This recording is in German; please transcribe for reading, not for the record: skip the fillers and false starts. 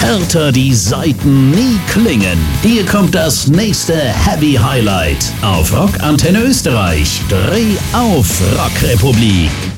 Härter die Saiten nie klingen. Hier kommt das nächste Heavy Highlight auf Rock Antenne Österreich. Dreh auf Rockrepublik.